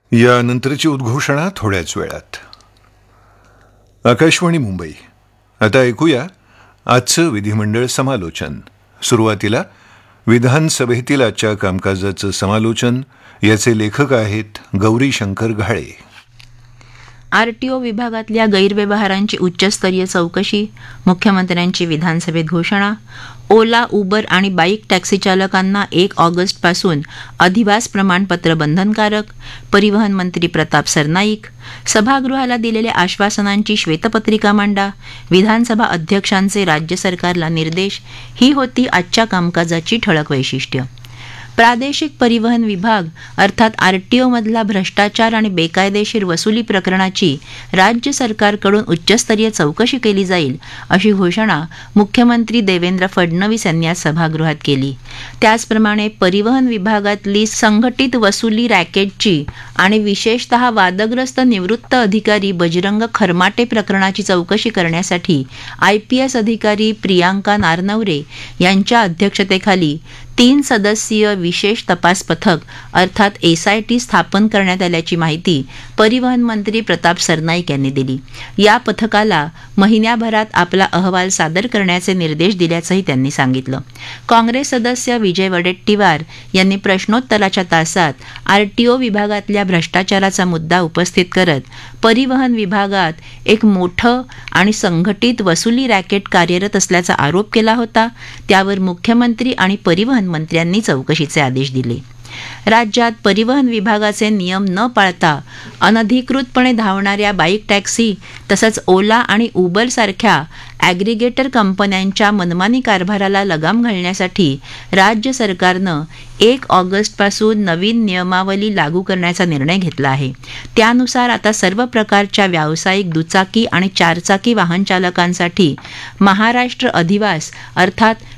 यानंतरची उद्घोषणा थोड्याच वेळात. आकाशवाणी मुंबई. आता ऐकूया आजचं विधिमंडळ समालोचन. सुरुवातीला विधानसभेतील आजच्या कामकाजाचं समालोचन. याचे लेखक आहेत गौरी शंकर घाळे. आरटीओ विभागातल्या गैरव्यवहारांची उच्चस्तरीय चौकशी, मुख्यमंत्र्यांची विधानसभेत घोषणा. ओला, उबर आणि बाईक टॅक्सी चालकांना 1 ऑगस्टपासून अधिवास प्रमाणपत्र बंधनकारक. परिवहन मंत्री प्रताप सरनाईक. सभागृहाला दिलेल्या आश्वासनांची श्वेतपत्रिका मांडा. विधानसभा अध्यक्षांचे राज्य सरकारला निर्देश. ही होती आजच्या कामकाजाची ठळक वैशिष्ट्य. प्रादेशिक परिवहन विभाग अर्थात आरटीओमधला भ्रष्टाचार आणि बेकायदेशीर वसुली प्रकरणाची राज्य सरकारकडून उच्चस्तरीय चौकशी केली जाईल, अशी घोषणा मुख्यमंत्री देवेंद्र फडणवीस यांनी आज सभागृहात केली. त्याचप्रमाणे परिवहन विभागातली संघटित वसुली रॅकेटची आणि विशेषतः वादग्रस्त निवृत्त अधिकारी बजरंग खरमाटे प्रकरणाची चौकशी करण्यासाठी IPS अधिकारी प्रियांका नारनवरे यांच्या अध्यक्षतेखाली 3 सदस्यीय विशेष तपास पथक अर्थात SIT स्थापन करण्यात आल्याची माहिती परिवहन मंत्री प्रताप सरनाईक यांनी दिली. या पथकाला महिन्याभरात आपला अहवाल सादर करण्याचे निर्देश दिल्याचंही त्यांनी सांगितलं. काँग्रेस सदस्य विजय वडेट्टीवार यांनी प्रश्नोत्तराच्या तासात आरटीओ विभागातल्या भ्रष्टाचाराचा मुद्दा उपस्थित करत परिवहन विभागात एक मोठं आणि संघटित वसुली रॅकेट कार्यरत असल्याचा आरोप केला होता. त्यावर मुख्यमंत्री आणि परिवहन मंत्र्यांनी चौकशीचे आदेश दिले. राज्यात परिवहन विभागाचे नियम न पाळता अनधिकृतपणे धावणाऱ्या बाईक टॅक्सी तसंच ओला आणि उबर सारख्या ॲग्रिगेटर कंपन्यांच्या मनमानी कारभाराला लगाम घालण्यासाठी राज्य सरकारनं 1 ऑगस्टपासून नवीन नियमावली लागू करण्याचा निर्णय घेतला आहे. त्यानुसार आता सर्व प्रकारच्या व्यावसायिक दुचाकी आणि 4 चाकी वाहन चालकांसाठी महाराष्ट्र अधिवास अर्थात